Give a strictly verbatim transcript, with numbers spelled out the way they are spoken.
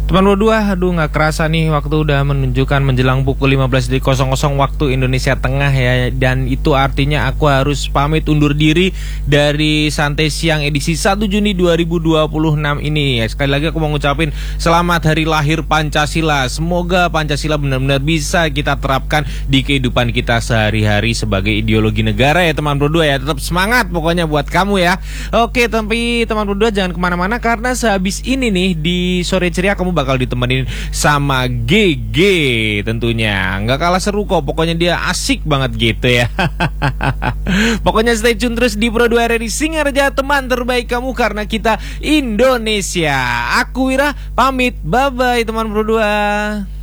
Teman berdua, aduh nggak kerasa nih waktu udah menunjukkan menjelang pukul lima belas waktu Indonesia Tengah ya. Dan itu artinya aku harus pamit undur diri dari Santai Siang edisi satu Juni dua ribu dua puluh enam ini ya. Sekali lagi aku mau ngucapin selamat hari lahir Pancasila. Semoga Pancasila benar-benar bisa kita terapkan di kehidupan kita sehari-hari sebagai ideologi negara ya teman berdua ya. Tetap semangat pokoknya buat kamu ya. Oke, tapi teman berdua jangan kemana-mana karena sehabis ini nih di Sore Ceria kamu bakal ditemenin sama G G tentunya. Nggak kalah seru kok, pokoknya dia asik banget gitu ya. Pokoknya stay tune terus di Pro dua R R I Singarja, teman terbaik kamu karena kita Indonesia. Aku Wira pamit, bye-bye teman Pro dua.